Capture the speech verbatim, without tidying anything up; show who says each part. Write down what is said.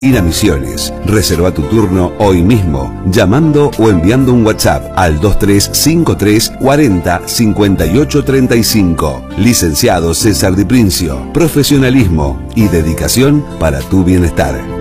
Speaker 1: Ir a Misiones. Reserva tu turno hoy mismo, llamando o enviando un WhatsApp al dos tres cinco tres cuarenta cincuenta y ocho treinta y cinco. Licenciado César Di Princio. Profesionalismo y dedicación para tu bienestar.